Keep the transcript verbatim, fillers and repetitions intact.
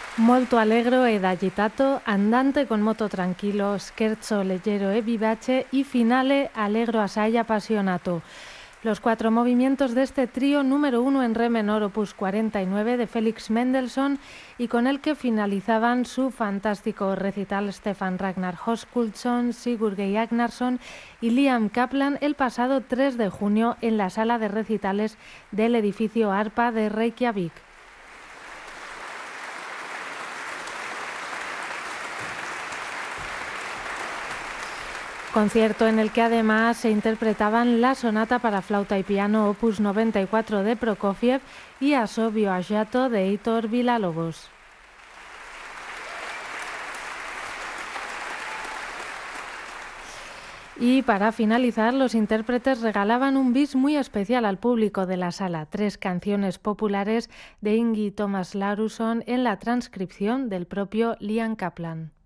Molto allegro ed agitato, andante con moto tranquillo, scherzo leggero e vivace y finale allegro assai appassionato. Los cuatro movimientos de este trío número uno en re menor opus cuarenta y nueve de Félix Mendelssohn y con el que finalizaban su fantástico recital Stefan Ragnar Höskuldsson, Sigurd Geir Agnarsson y Liam Kaplan el pasado tres de junio en la sala de recitales del edificio Arpa de Reykjavik. Concierto en el que además se interpretaban la sonata para flauta y piano opus noventa y cuatro de Prokofiev y Asso Viaggiato de Heitor Villa-Lobos. Y para finalizar, los intérpretes regalaban un bis muy especial al público de la sala, tres canciones populares de Ingi Thomas Larsson en la transcripción del propio Liam Kaplan.